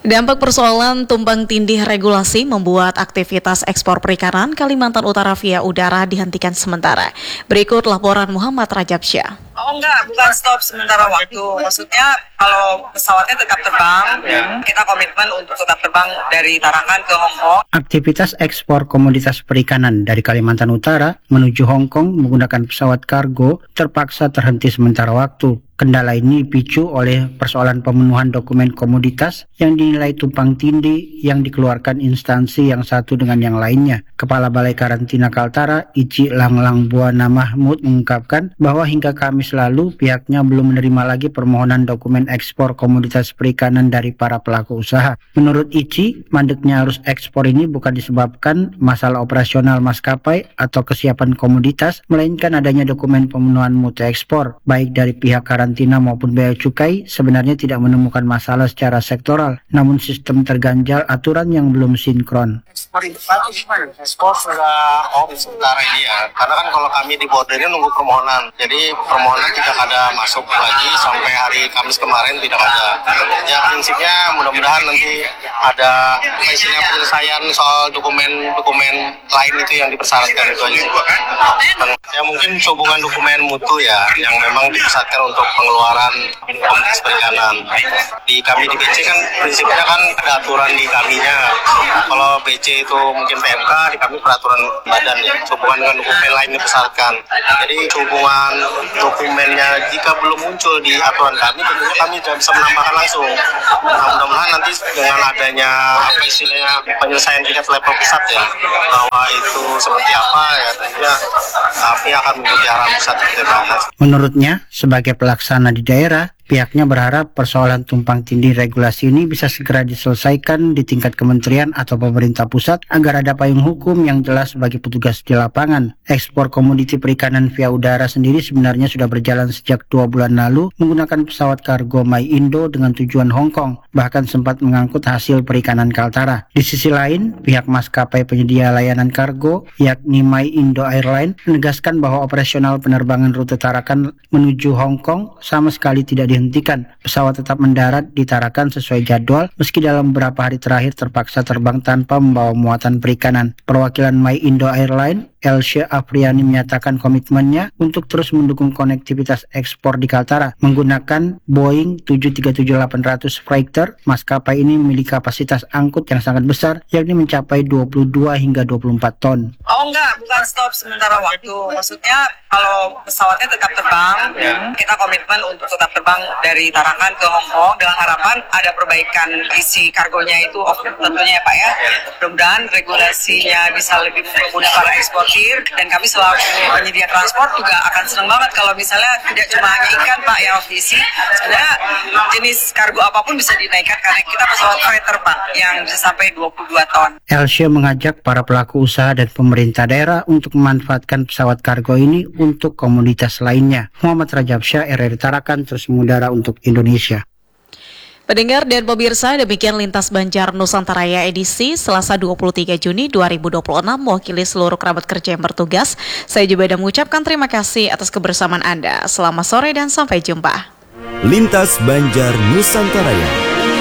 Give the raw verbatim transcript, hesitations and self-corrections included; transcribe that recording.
Dampak persoalan tumpang tindih regulasi membuat aktivitas ekspor perikanan Kalimantan Utara via udara dihentikan sementara. Berikut laporan Muhammad Rajabsyah. Oh enggak, bukan stop sementara waktu. Maksudnya kalau pesawatnya tetap terbang, ya. Kita komitmen untuk tetap terbang dari Tarakan ke Hong Kong. Aktivitas ekspor komoditas perikanan dari Kalimantan Utara menuju Hong Kong menggunakan pesawat kargo terpaksa terhenti sementara waktu. Kendala ini dipicu oleh persoalan pemenuhan dokumen komoditas yang dinilai tumpang tindih yang dikeluarkan instansi yang satu dengan yang lainnya. Kepala Balai Karantina Kaltara, Ici Langlang Buana Mahmud, mengungkapkan bahwa hingga Kamis lalu pihaknya belum menerima lagi permohonan dokumen ekspor komoditas perikanan dari para pelaku usaha. Menurut Ici, mandeknya arus ekspor ini bukan disebabkan masalah operasional maskapai atau kesiapan komoditas, melainkan adanya dokumen pemenuhan mutu ekspor, baik dari pihak karantina maupun bea cukai sebenarnya tidak menemukan masalah secara sektoral, namun sistem terganjal aturan yang belum sinkron. Ekspor itu ekspor sudah off sementara ini ya, karena kan kalau kami di bordernya nunggu permohonan, jadi permohonan tidak ada masuk lagi sampai hari Kamis kemarin tidak ada. Ya prinsipnya mudah-mudahan nanti ada isinya penyelesaian soal dokumen-dokumen lain itu yang dipersyaratkan itu aja. Ya mungkin hubungan dokumen mutu ya yang memang dipersyaratkan untuk pengeluaran komoditas perikanan. Di kami di B C kan prinsipnya kan ada aturan di kaminya. Kalau B C itu mungkin P M K, di kami peraturan badan ya. Hubungan dengan dokumen lain dipersyaratkan. Jadi hubungan dokumennya jika belum muncul di aturan kami, tentunya kami tidak bisa menambahkan langsung. Nah, mudah-mudahan nanti dengan adanya apa istilahnya penyelesaian tingkat level pusat ya, bahwa itu seperti apa ya, tentunya kami akan mengikuti arahan pusat. Menurutnya, sebagai pelaksana di daerah, pihaknya berharap persoalan tumpang tindih regulasi ini bisa segera diselesaikan di tingkat kementerian atau pemerintah pusat agar ada payung hukum yang jelas bagi petugas di lapangan. Ekspor komoditi perikanan via udara sendiri sebenarnya sudah berjalan sejak dua bulan lalu menggunakan pesawat kargo My Indo dengan tujuan Hong Kong, bahkan sempat mengangkut hasil perikanan Kaltara. Di sisi lain, pihak maskapai penyedia layanan kargo, yakni My Indo Airline, menegaskan bahwa operasional penerbangan rute Tarakan menuju Hong Kong sama sekali tidak dihentikan. Pesawat tetap mendarat di Tarakan sesuai jadwal meski dalam beberapa hari terakhir terpaksa terbang tanpa membawa muatan perikanan. Perwakilan My Indo Airline, Elsya Afriani, menyatakan komitmennya untuk terus mendukung konektivitas ekspor di Kaltara menggunakan Boeing tujuh tiga tujuh delapan ratus Freighter. Maskapai ini memiliki kapasitas angkut yang sangat besar, yakni mencapai dua puluh dua hingga dua puluh empat ton. Oh enggak, bukan stop sementara waktu. Maksudnya kalau pesawatnya tetap terbang, ya. Kita komitmen untuk tetap terbang dari Tarakan ke Hong Kong dengan harapan ada perbaikan isi kargonya itu, oh, tentunya ya Pak ya. Mudah-mudahan regulasinya bisa lebih mempermudah para ekspor. Dan kami selaku penyedia transport juga akan senang banget kalau misalnya tidak cuma hanya ikan Pak yang diisi, sebenarnya jenis kargo apapun bisa dinaikkan karena kita pesawat freighter Pak yang bisa sampai dua puluh dua ton. Elsya mengajak para pelaku usaha dan pemerintah daerah untuk memanfaatkan pesawat kargo ini untuk komoditas lainnya. Muhammad Rajabsyah, R R I Tarakan, terus mengudara untuk Indonesia. Pendengar dan pemirsa, demikian Lintas Banjar Nusantara Raya edisi Selasa dua puluh tiga Juni dua ribu dua puluh enam. Mewakili seluruh kerabat kerja yang bertugas, saya juga mengucapkan terima kasih atas kebersamaan Anda. Selamat sore dan sampai jumpa. Lintas Banjar Nusantara Raya.